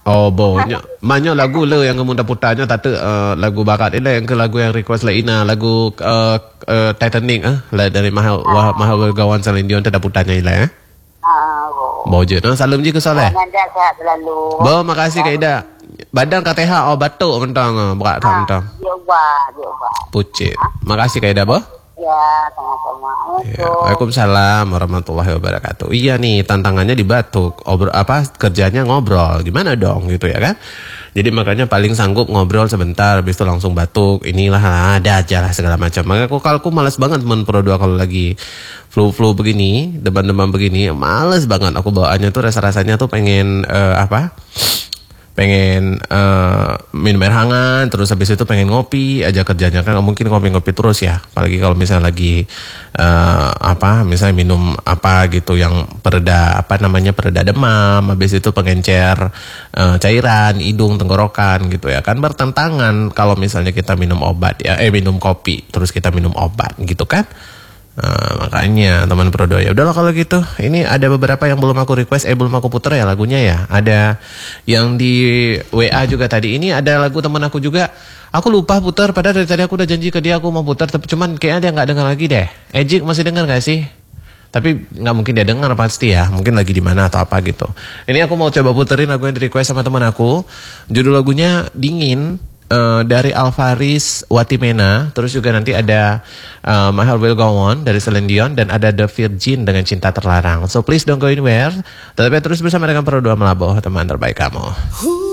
Oh, banyak. Banyak lagu le yang kamu dah putarnya tata lagu barat ini yang ke lagu yang request lain lagu Titanic lah dari Mahal Gawan Celine Dion dah putarnya ile Boje no salam je ke Soleh. Sehat selalu. Bo makasih Kak Ida. Badan KTH batuk mentang berat mentang. Dia ubah. Pucit. Makasih Kak Ida, Bo. Ya, sama-sama. Ya, Waalaikumsalam warahmatullahi wabarakatuh. Iya nih tantangannya di batuk, kerjanya ngobrol, gimana dong gitu ya kan? Jadi makanya paling sanggup ngobrol sebentar, habis itu langsung batuk. Inilah ada aja lah segala macam. Makanya kalau aku malas banget teman Pro 2 kalau lagi flu begini, demam-demam begini, males banget. Aku bawaannya tuh rasa-rasanya tuh pengen pengen minum air hangat, terus habis itu pengen ngopi aja kerjanya kan mungkin ngopi-ngopi terus ya, apalagi kalau misalnya lagi misalnya minum apa gitu yang pereda pereda demam, habis itu pengencer cairan hidung tenggorokan gitu ya kan, bertentangan kalau misalnya kita minum obat ya minum kopi terus kita minum obat gitu kan. Makanya teman Pro 2 ya udahlah kalau gitu. Ini ada beberapa yang belum aku request, belum aku puter ya lagunya ya. Ada yang di WA juga tadi. Ini ada lagu teman aku juga. Aku lupa putar padahal dari tadi aku udah janji ke dia aku mau putar, tapi cuman kayaknya dia nggak dengar lagi deh. Ejik masih dengar gak sih? Tapi nggak mungkin dia dengar pasti ya. Mungkin lagi di mana atau apa gitu. Ini aku mau coba puterin lagu yang di request sama teman aku. Judul lagunya Dingin. Dari Alvaris Watimena, terus juga nanti ada My Heart Will Go On dari Celine Dion, dan ada The Virgin dengan Cinta Terlarang. So please don't go anywhere. Tetap terus bersama dengan Pro 2 Melaboh, teman terbaik kamu.